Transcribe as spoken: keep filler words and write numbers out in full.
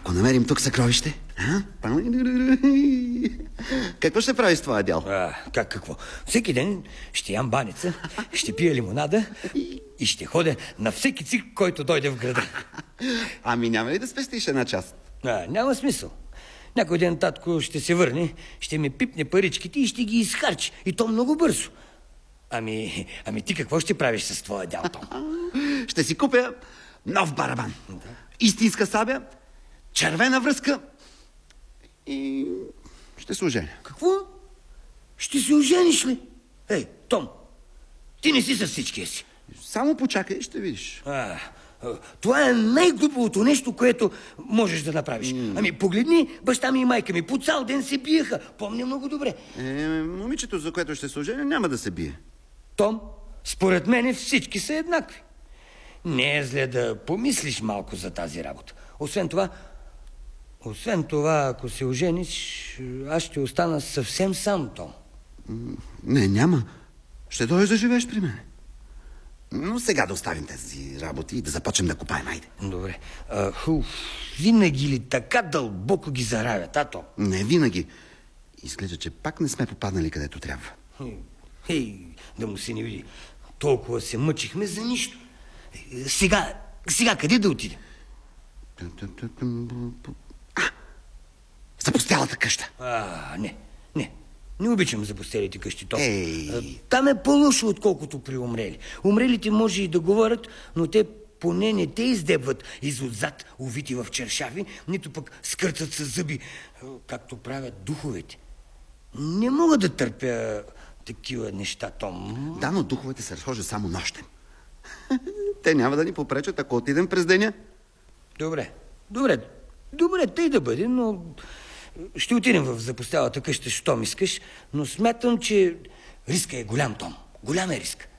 Ако намерим тук съкровище, а? Какво ще правиш с твоя дял? А, как какво? Всеки ден ще ям баница, ще пия лимонада и ще ходя на всеки цик, който дойде в града. Ами няма ли да спестиш една част? А, няма смисъл. Някой ден татко ще се върне, ще ми пипне паричките и ще ги изхарчи. И то много бързо. Ами, ами ти какво ще правиш с твоя дял, Том? Ще си купя нов барабан. Да. Истинска сабя, червена връзка и ще се оженя. Какво? Ще се ожениш ли? Ей, Том, ти не си с всичкия си. Само почакай, ще видиш. А, това е най-глупавото нещо, което можеш да направиш. Mm. Ами погледни, баща ми и майка ми по цял ден се биеха. Помня много добре. Е, момичето, за което ще се оженя, няма да се бие. Том, според мене всички са еднакви. Не е зле да помислиш малко за тази работа. Освен това, освен това, ако се ожениш, аз ще остана съвсем сам, Том. Не, няма. Ще дойдеш да живееш при мен. Но сега да оставим тези работи и да започнем да копаем, айде. Добре. А, ху, винаги ли така дълбоко ги заравят, а, Том? Не винаги. Изглежда, че пак не сме попаднали където трябва. Хей, да му се не види. Толкова се мъчихме за нищо. Сега, сега къде да отидем? А, запустялата къща. А, не, не. Не обичам запустелите къщи, Том. Ей. Там е по-лошо, отколкото при умрели. Умрелите може и да говорят, но те поне не те издебват изотзад, увити в чершави, нито пък скърцат с зъби, както правят духовете. Не мога да търпя такива неща, Том. Да, но духовете се разхождат само нощем. Те няма да ни попречат, ако отидем през деня. Добре, добре, добре, тъй да бъде, но ще отидем в запустялата къща, щом искаш, но смятам, че риска е голям, Том. Голям е риск.